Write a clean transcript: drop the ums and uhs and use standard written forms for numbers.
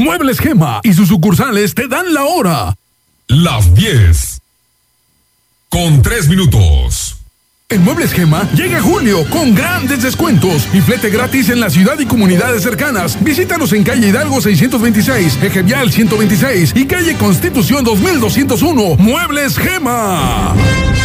Muebles Gema y sus sucursales te dan la hora. Las 10:03. En Muebles Gema llega julio con grandes descuentos y flete gratis en la ciudad y comunidades cercanas. Visítanos en calle Hidalgo 626, Eje Vial 126 y calle Constitución 2201. Muebles Gema.